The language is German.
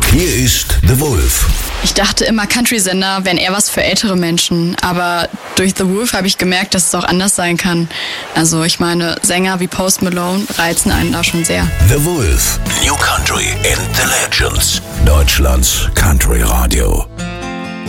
Hier ist The Wolf. Ich dachte immer, Country-Sender wären eher was für ältere Menschen. Aber durch The Wolf habe ich gemerkt, dass es auch anders sein kann. Also ich meine, Sänger wie Post Malone reizen einen da schon sehr. The Wolf. New Country and the Legends. Deutschlands Country Radio.